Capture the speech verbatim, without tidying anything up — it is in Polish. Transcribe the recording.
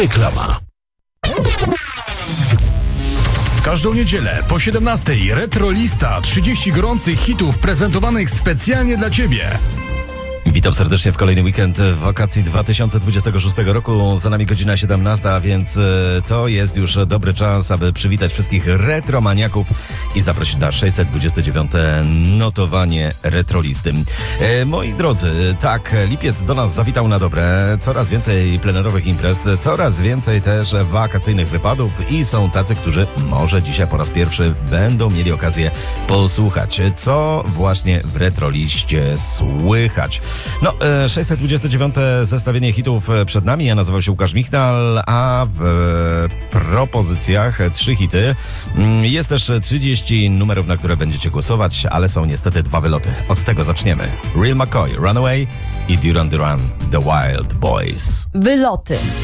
Reklama. W każdą niedzielę po siedemnastej Retrolista, trzydzieści gorących hitów prezentowanych specjalnie dla Ciebie. Witam serdecznie w kolejny weekend wakacji dwa tysiące dwudziestego szóstego roku. Za nami godzina siedemnasta, więc to jest już dobry czas, aby przywitać wszystkich retromaniaków i zaprosić na sześćset dwudzieste dziewiąte notowanie Retrolisty. E, moi drodzy, tak, lipiec do nas zawitał na dobre. Coraz więcej plenerowych imprez, coraz więcej też wakacyjnych wypadów i są tacy, którzy może dzisiaj po raz pierwszy będą mieli okazję posłuchać, co właśnie w Retroliście słychać. No, sześćset dwudzieste dziewiąte zestawienie hitów przed nami. Ja nazywam się Łukasz Michnal, a w propozycjach trzy hity. Jest też trzydzieści numerów, na które będziecie głosować, ale są niestety dwa wyloty. Od tego zaczniemy. Real McCoy, Runaway i Duran Duran, The Wild Boys. Wyloty.